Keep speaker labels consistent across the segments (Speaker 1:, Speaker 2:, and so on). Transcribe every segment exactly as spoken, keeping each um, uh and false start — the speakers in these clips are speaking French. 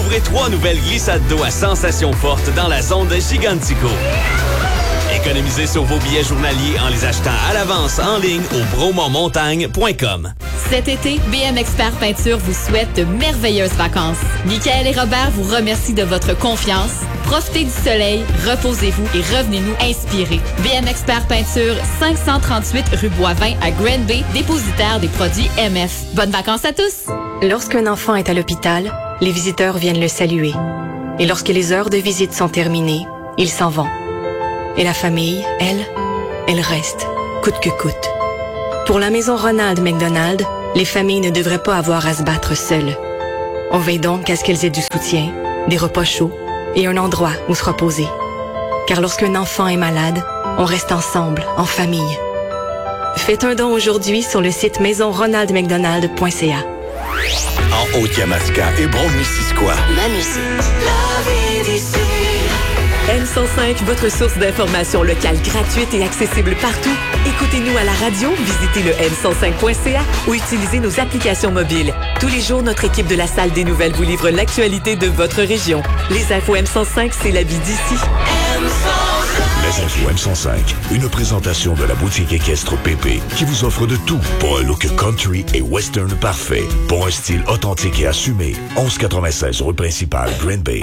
Speaker 1: découvrez trois nouvelles glissades d'eau à sensations fortes dans la zone de Gigantico. Économisez sur vos billets journaliers en les achetant à l'avance en ligne au bromont montagne point com.
Speaker 2: Cet été, B M Expert Peinture vous souhaite de merveilleuses vacances. Michael et Robert vous remercient de votre confiance. Profitez du soleil, reposez-vous et revenez-nous inspirer. B M Expert Peinture, cinq cent trente-huit rue Boivin à Grand Bay, dépositaire des produits M F. Bonnes vacances à tous!
Speaker 3: Lorsqu'un enfant est à l'hôpital, les visiteurs viennent le saluer. Et lorsque les heures de visite sont terminées, ils s'en vont. Et la famille, elle, elle reste, coûte que coûte. Pour la maison Ronald McDonald, les familles ne devraient pas avoir à se battre seules. On veille donc à ce qu'elles aient du soutien, des repas chauds et un endroit où se reposer. Car lorsqu'un enfant est malade, on reste ensemble, en famille. Faites un don aujourd'hui sur le site maison ronald mcdonald point c a.
Speaker 4: En Haute-Yamaska et Brome-Missisquoi.
Speaker 5: Ma musique. La vie d'ici.
Speaker 6: M cent cinq, votre source d'information locale gratuite et accessible partout. Écoutez-nous à la radio, visitez le m cent cinq point c a ou utilisez nos applications mobiles. Tous les jours, notre équipe de la Salle des Nouvelles vous livre l'actualité de votre région. Les infos M cent cinq, c'est la vie d'ici.
Speaker 5: M cent cinq.
Speaker 4: Les infos M cent cinq, une présentation de la boutique équestre Pépé qui vous offre de tout pour un look country et western parfait. Pour un style authentique et assumé, onze quatre-vingt-seize rue principale, Grand Bay.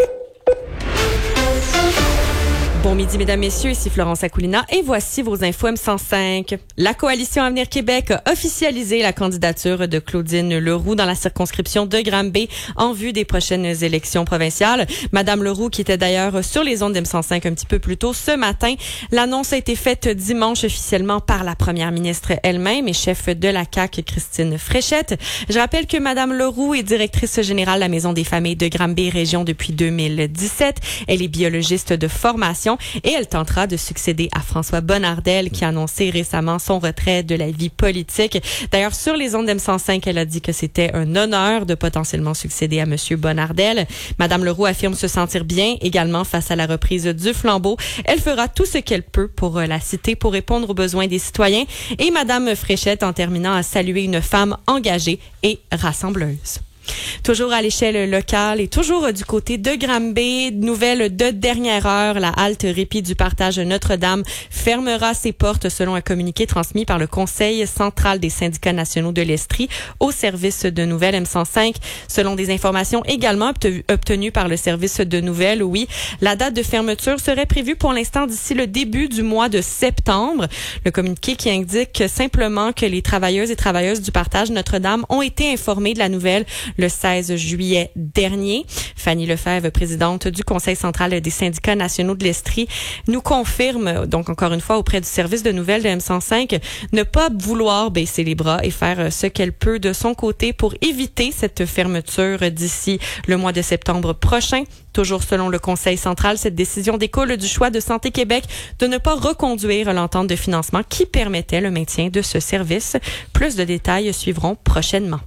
Speaker 7: Bon midi, mesdames, messieurs, ici Florence Akoulina et voici vos infos M cent cinq. La Coalition Avenir Québec a officialisé la candidature de Claudine Leroux dans la circonscription de Granby en vue des prochaines élections provinciales. Madame Leroux, qui était d'ailleurs sur les ondes d'M cent cinq un petit peu plus tôt ce matin, l'annonce a été faite dimanche officiellement par la première ministre elle-même et chef de la C A Q, Christine Fréchette. Je rappelle que Madame Leroux est directrice générale de la Maison des familles de Granby Région depuis deux mille dix-sept. Elle est biologiste de formation et elle tentera de succéder à François Bonnardel qui a annoncé récemment son retrait de la vie politique. D'ailleurs, sur les ondes d'M cent cinq, elle a dit que c'était un honneur de potentiellement succéder à Monsieur Bonnardel. Madame Leroux affirme se sentir bien également face à la reprise du flambeau. Elle fera tout ce qu'elle peut pour la cité pour répondre aux besoins des citoyens. Et Madame Fréchette, en terminant, a salué une femme engagée et rassembleuse. Toujours à l'échelle locale et toujours du côté de Granby, nouvelle de dernière heure, la halte répit du partage Notre-Dame fermera ses portes selon un communiqué transmis par le Conseil central des syndicats nationaux de l'Estrie au service de nouvelles M cent cinq. Selon des informations également obtenues par le service de nouvelles, oui, la date de fermeture serait prévue pour l'instant d'ici le début du mois de septembre. Le communiqué qui indique simplement que les travailleuses et travailleuses du partage Notre-Dame ont été informées de la nouvelle le seize juillet dernier. Fanny Lefebvre, présidente du Conseil central des syndicats nationaux de l'Estrie, nous confirme, donc encore une fois auprès du service de nouvelles de M cent cinq, ne pas vouloir baisser les bras et faire ce qu'elle peut de son côté pour éviter cette fermeture d'ici le mois de septembre prochain. Toujours selon le Conseil central, cette décision découle du choix de Santé Québec de ne pas reconduire l'entente de financement qui permettait le maintien de ce service. Plus de détails suivront prochainement.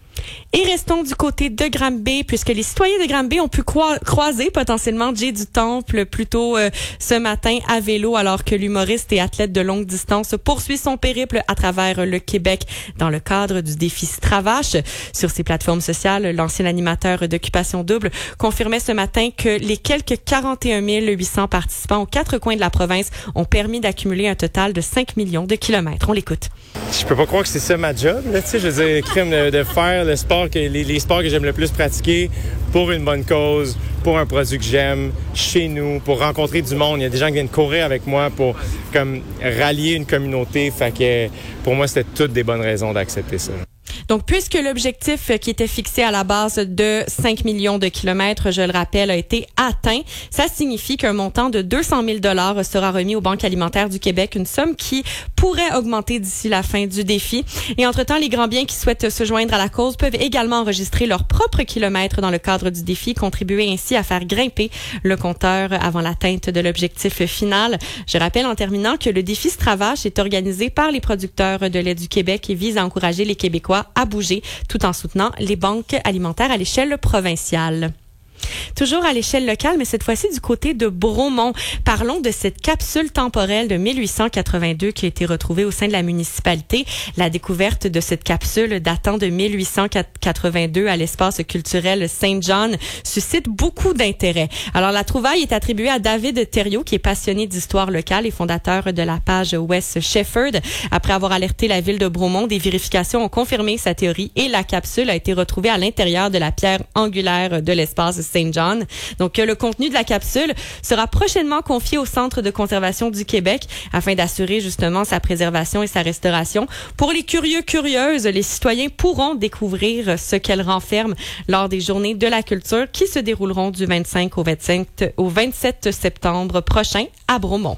Speaker 7: Et restons du côté de Granby, puisque les citoyens de Granby ont pu croi- croiser potentiellement Jay du Temple plus tôt euh, ce matin à vélo, alors que l'humoriste et athlète de longue distance poursuit son périple à travers le Québec dans le cadre du défi Stravache. Sur ses plateformes sociales, l'ancien animateur d'Occupation Double confirmait ce matin que les quelques quarante et un mille huit cents participants aux quatre coins de la province ont permis d'accumuler un total de cinq millions de kilomètres. On l'écoute.
Speaker 8: Je peux pas croire que c'est ça ma job, là, tu sais, je veux dire, crime de, de faire le sport, que les, les sports que j'aime le plus pratiquer pour une bonne cause, pour un produit que j'aime, chez nous, pour rencontrer du monde. Il y a des gens qui viennent courir avec moi pour comme rallier une communauté. Fait que pour moi, c'était toutes des bonnes raisons d'accepter ça.
Speaker 7: Donc, puisque l'objectif qui était fixé à la base de cinq millions de kilomètres, je le rappelle, a été atteint, ça signifie qu'un montant de deux cent mille dollars sera remis aux banques alimentaires du Québec, une somme qui pourrait augmenter d'ici la fin du défi. Et entre-temps, les grands biens qui souhaitent se joindre à la cause peuvent également enregistrer leurs propres kilomètres dans le cadre du défi, contribuer ainsi à faire grimper le compteur avant l'atteinte de l'objectif final. Je rappelle en terminant que le défi Stravache est organisé par les producteurs de lait du Québec et vise à encourager les Québécois à bouger tout en soutenant les banques alimentaires à l'échelle provinciale. Toujours à l'échelle locale, mais cette fois-ci du côté de Bromont. Parlons de cette capsule temporelle de mille huit cent quatre-vingt-deux qui a été retrouvée au sein de la municipalité. La découverte de cette capsule datant de mille huit cent quatre-vingt-deux à l'espace culturel Saint John suscite beaucoup d'intérêt. Alors, la trouvaille est attribuée à David Thériault, qui est passionné d'histoire locale et fondateur de la page West Shefford. Après avoir alerté la ville de Bromont, des vérifications ont confirmé sa théorie et la capsule a été retrouvée à l'intérieur de la pierre angulaire de l'espace Saint John. Donc, le contenu de la capsule sera prochainement confié au Centre de conservation du Québec afin d'assurer justement sa préservation et sa restauration. Pour les curieux, curieuses, les citoyens pourront découvrir ce qu'elle renferme lors des journées de la culture qui se dérouleront du vingt-cinq au vingt-cinq au vingt-sept septembre prochain à Bromont.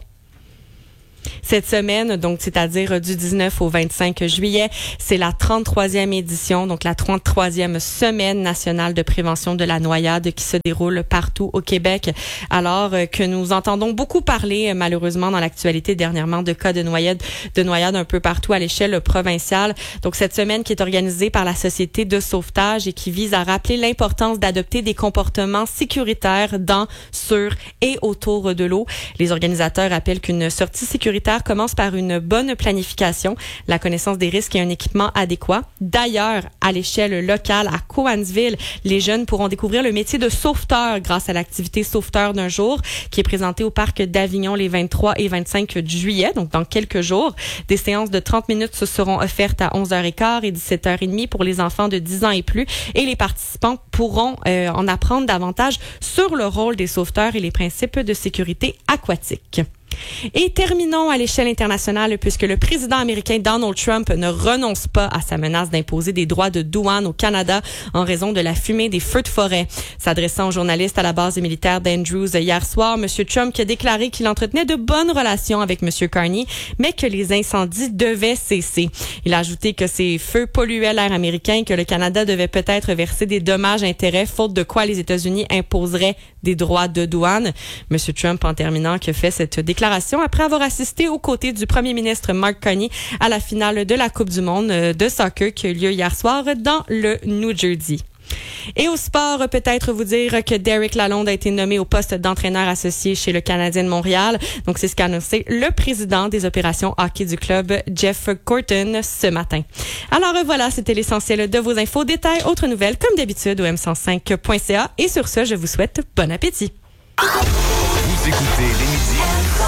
Speaker 7: Cette semaine, donc c'est-à-dire du dix-neuf au vingt-cinq juillet, c'est la trente-troisième édition, donc la trente-troisième semaine nationale de prévention de la noyade qui se déroule partout au Québec. Alors que nous entendons beaucoup parler, malheureusement, dans l'actualité dernièrement de cas de noyade, de noyade un peu partout à l'échelle provinciale. Donc cette semaine qui est organisée par la Société de sauvetage et qui vise à rappeler l'importance d'adopter des comportements sécuritaires dans, sur et autour de l'eau. Les organisateurs rappellent qu'une sortie sécuritaire commence par une bonne planification, la connaissance des risques et un équipement adéquat. D'ailleurs, à l'échelle locale, à Cowansville, les jeunes pourront découvrir le métier de sauveteur grâce à l'activité Sauveteur d'un jour qui est présentée au parc d'Avignon les vingt-trois et vingt-cinq juillet, donc dans quelques jours. Des séances de trente minutes se seront offertes à onze heures quinze et dix-sept heures trente pour les enfants de dix ans et plus et les participants pourront euh, en apprendre davantage sur le rôle des sauveteurs et les principes de sécurité aquatique. Et terminons à l'échelle internationale puisque le président américain Donald Trump ne renonce pas à sa menace d'imposer des droits de douane au Canada en raison de la fumée des feux de forêt. S'adressant aux journalistes à la base militaire d'Andrews hier soir, M. Trump qui a déclaré qu'il entretenait de bonnes relations avec M. Carney, mais que les incendies devaient cesser. Il a ajouté que ces feux polluaient l'air américain et que le Canada devait peut-être verser des dommages-intérêts, faute de quoi les États-Unis imposeraient des droits de douane. M. Trump, en terminant, qui a fait cette déclaration après avoir assisté aux côtés du premier ministre Mark Carney à la finale de la Coupe du monde de soccer qui a eu lieu hier soir dans le New Jersey. Et au sport, peut-être vous dire que Derek Lalonde a été nommé au poste d'entraîneur associé chez le Canadien de Montréal. Donc, c'est ce qu'a annoncé le président des opérations hockey du club, Jeff Gorton, ce matin. Alors voilà, c'était l'essentiel de vos infos. Détails, autres nouvelles, comme d'habitude, au m cent cinq point c a. Et sur ce, je vous souhaite bon appétit.
Speaker 4: Vous écoutez les midis.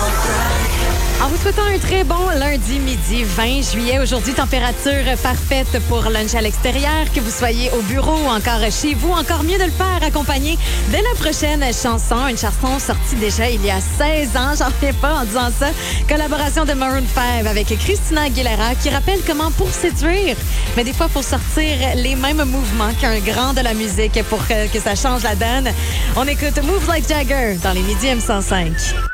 Speaker 9: En vous souhaitant un très bon lundi midi vingt juillet. Aujourd'hui, température parfaite pour lunch à l'extérieur, que vous soyez au bureau ou encore chez vous. Encore mieux de le faire accompagné de la prochaine chanson. Une chanson sortie déjà il y a seize ans, j'en reviens pas en disant ça. Collaboration de Maroon cinq avec Christina Aguilera qui rappelle comment pour séduire, mais des fois, il faut sortir les mêmes mouvements qu'un grand de la musique pour que, que ça change la donne. On écoute Move Like Jagger dans les midis M cent cinq.